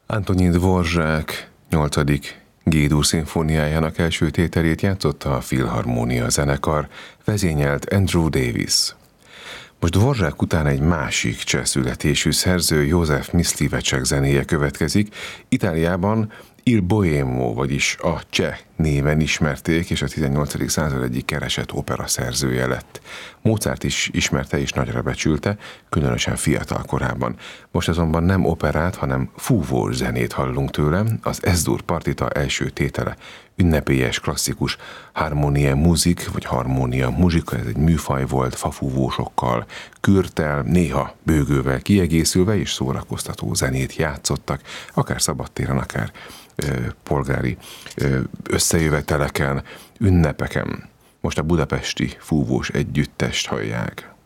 Antonin Dvorak 8. G-dur szimfóniájának első tételét játszotta a Filharmónia zenekar, vezényelt Andrew Davis. Most Dvorak után egy másik cseh születésű szerző, József Mysliveček zenéje következik. Itáliában Il Boemo, vagyis a Cseh néven ismerték, és a 18. század egyik keresett opera szerzője lett. Mozart is ismerte és nagyra becsülte, különösen fiatal korában. Most azonban nem operát, hanem fúvós zenét hallunk tőle, az S-dur partita első tétele. Ünnepélyes, klasszikus harmonia music, vagy harmonia muzsika, ez egy műfaj volt, fafúvósokkal, kürttel, néha bőgővel kiegészülve és szórakoztató zenét játszottak, akár szabadtéren, akár polgári összejöveteleken, ünnepeken. Most a budapesti fúvós együttest hallják.